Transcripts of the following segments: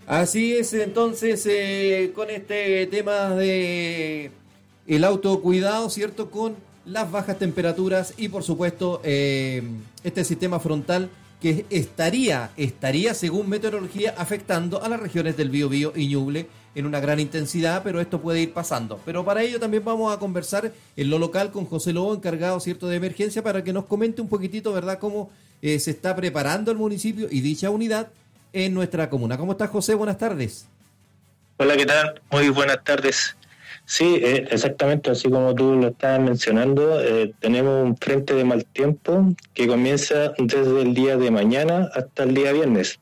Así es, entonces, con este tema de el autocuidado, ¿cierto? Con las bajas temperaturas y, por supuesto, este sistema frontal que estaría, según meteorología, afectando a las regiones del Biobío y Ñuble en una gran intensidad, pero esto puede ir pasando. Pero para ello también vamos a conversar en lo local con José Lobo, encargado, ¿cierto?, de emergencia, para que nos comente un poquitito, ¿verdad?, cómo se está preparando el municipio y dicha unidad en nuestra comuna. ¿Cómo estás, José? Buenas tardes. Hola, ¿qué tal? Muy buenas tardes. Sí, exactamente, así como tú lo estabas mencionando, tenemos un frente de mal tiempo que comienza desde el día de mañana hasta el día viernes.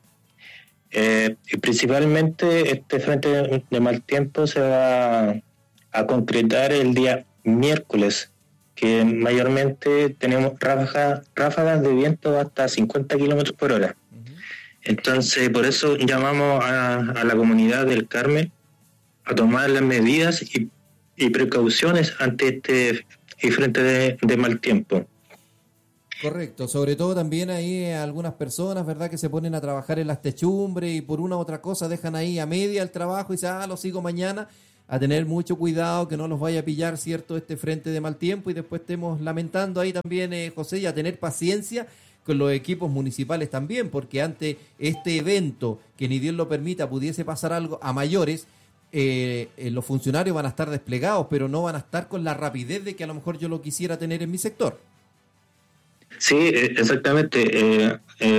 Y principalmente este frente de mal tiempo se va a concretar el día miércoles, que mayormente tenemos ráfagas de viento hasta 50 kilómetros por hora. Entonces, por eso llamamos a la comunidad del Carmen a tomar las medidas y precauciones ante este frente de mal tiempo. Correcto, sobre todo también hay algunas personas, ¿verdad?, que se ponen a trabajar en las techumbres y por una u otra cosa dejan ahí a media el trabajo y dicen, lo sigo mañana, a tener mucho cuidado que no los vaya a pillar, ¿cierto?, este frente de mal tiempo y después estemos lamentando ahí también, José, y a tener paciencia con los equipos municipales también, porque ante este evento, que ni Dios lo permita, pudiese pasar algo a mayores, los funcionarios van a estar desplegados, pero no van a estar con la rapidez de que a lo mejor yo lo quisiera tener en mi sector. Sí, exactamente.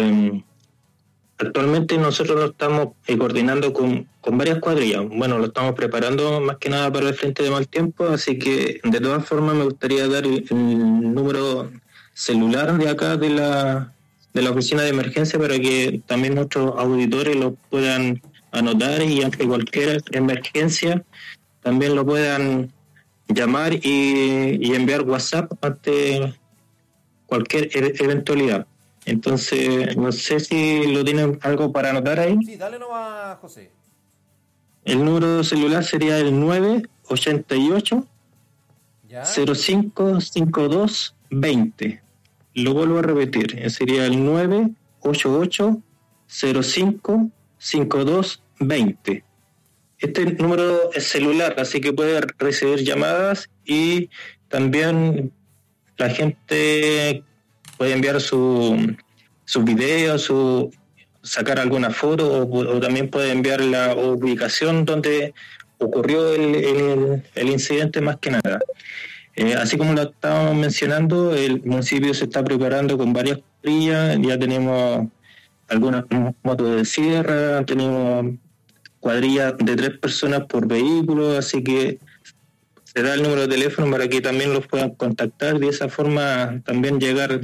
Actualmente nosotros lo estamos coordinando con varias cuadrillas. Bueno, lo estamos preparando más que nada para el frente de mal tiempo, así que de todas formas me gustaría dar el número celular de acá de la oficina de emergencia para que también nuestros auditores lo puedan anotar y ante cualquier emergencia también lo puedan llamar y enviar WhatsApp ante cualquier eventualidad. Entonces, no sé si lo tienen algo para anotar ahí. Sí, dale nomás, José. El número celular sería el 988 055220. Lo vuelvo a repetir, sería el 988 055220. Este número es celular, así que puede recibir llamadas y también la gente puede enviar sus videos, sacar alguna foto o también puede enviar la ubicación donde ocurrió el incidente más que nada. Así como lo estábamos mencionando, el municipio se está preparando con varias cuadrillas, ya tenemos algunas motos de sierra, tenemos cuadrillas de 3 personas por vehículo, así que se da el número de teléfono para que también los puedan contactar, de esa forma también llegar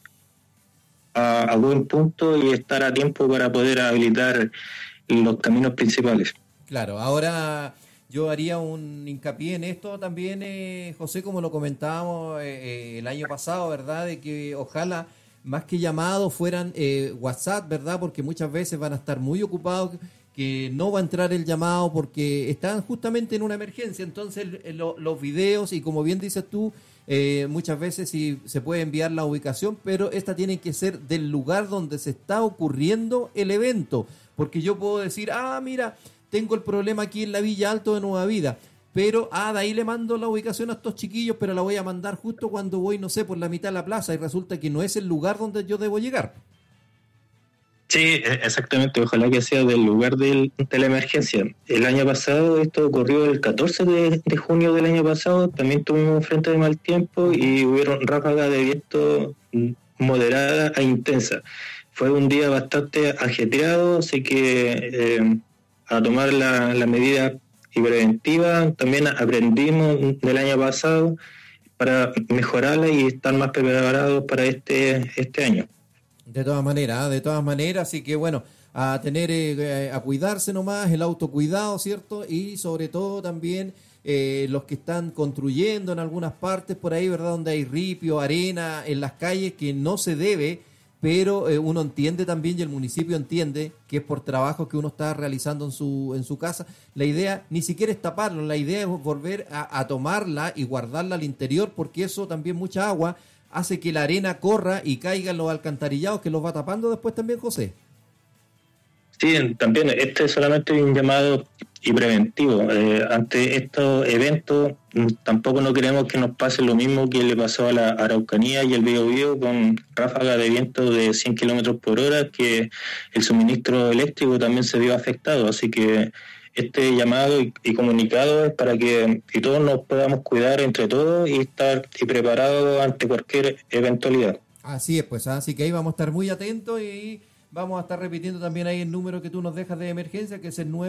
a buen punto y estar a tiempo para poder habilitar los caminos principales. Claro, ahora yo haría un hincapié en esto también, José, como lo comentábamos el año pasado, ¿verdad? De que ojalá más que llamados fueran WhatsApp, ¿verdad? Porque muchas veces van a estar muy ocupados, que no va a entrar el llamado porque están justamente en una emergencia. Entonces los videos, y como bien dices tú, muchas veces sí se puede enviar la ubicación, pero esta tiene que ser del lugar donde se está ocurriendo el evento, porque yo puedo decir, mira, tengo el problema aquí en la Villa Alto de Nueva Vida, pero de ahí le mando la ubicación a estos chiquillos, pero la voy a mandar justo cuando voy, no sé, por la mitad de la plaza, y resulta que no es el lugar donde yo debo llegar. Sí, exactamente, ojalá que sea del lugar de la emergencia. El año pasado, esto ocurrió el 14 de junio del año pasado, también tuvimos un frente de mal tiempo y hubieron ráfagas de viento moderada e intensa. Fue un día bastante ajetreado, así que a tomar la medida preventiva, también aprendimos del año pasado para mejorarla y estar más preparados para este año. De todas maneras, así que bueno, a tener, a cuidarse nomás, el autocuidado, ¿cierto? Y sobre todo también los que están construyendo en algunas partes por ahí, ¿verdad? Donde hay ripio, arena en las calles, que no se debe, pero uno entiende también y el municipio entiende que es por trabajo que uno está realizando en su casa. La idea ni siquiera es taparlo, la idea es volver a tomarla y guardarla al interior, porque eso también mucha agua hace que la arena corra y caiga en los alcantarillados que los va tapando después también, José. Sí, también este es solamente un llamado y preventivo. Ante estos eventos, tampoco no queremos que nos pase lo mismo que le pasó a la Araucanía y el Biobío con ráfagas de viento de 100 kilómetros por hora, que el suministro eléctrico también se vio afectado. Así que este llamado y comunicado es para que todos nos podamos cuidar entre todos y estar preparados ante cualquier eventualidad. Así es, pues, así que ahí vamos a estar muy atentos y vamos a estar repitiendo también ahí el número que tú nos dejas de emergencia, que es el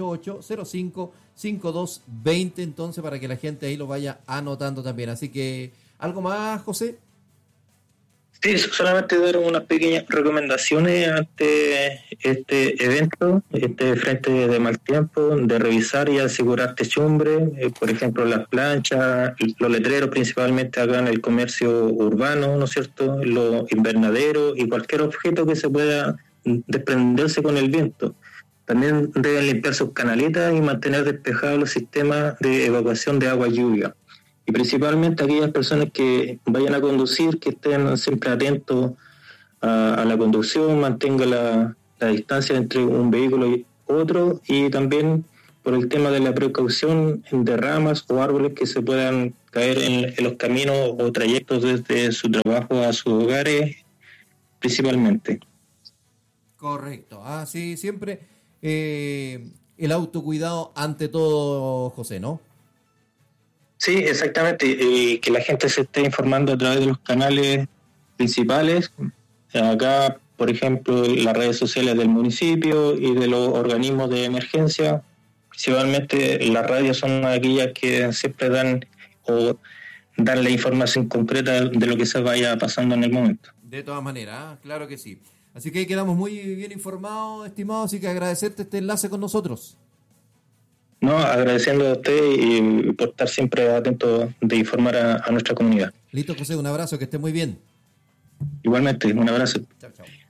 988-05-5220, entonces para que la gente ahí lo vaya anotando también. Así que, ¿algo más, José? Sí, solamente dar unas pequeñas recomendaciones ante este evento, este frente de mal tiempo, de revisar y asegurar techumbre, por ejemplo, las planchas, los letreros, principalmente acá en el comercio urbano, ¿no es cierto?, los invernaderos y cualquier objeto que se pueda desprenderse con el viento. También deben limpiar sus canaletas y mantener despejados los sistemas de evacuación de agua lluvia. Y principalmente aquellas personas que vayan a conducir, que estén siempre atentos a la conducción, mantengan la distancia entre un vehículo y otro, y también por el tema de la precaución de ramas o árboles que se puedan caer en los caminos o trayectos desde su trabajo a sus hogares, principalmente. Correcto, sí, siempre el autocuidado ante todo, José, ¿no? Sí, exactamente, y que la gente se esté informando a través de los canales principales. Acá, por ejemplo, las redes sociales del municipio y de los organismos de emergencia. Principalmente las radios son aquellas que siempre dan la información concreta de lo que se vaya pasando en el momento. De todas maneras, claro que sí. Así que quedamos muy bien informados, estimados, así que agradecerte este enlace con nosotros. No, agradeciendo a usted y por estar siempre atento de informar a nuestra comunidad. Listo, José, un abrazo, que esté muy bien. Igualmente, un abrazo. Chao, chao.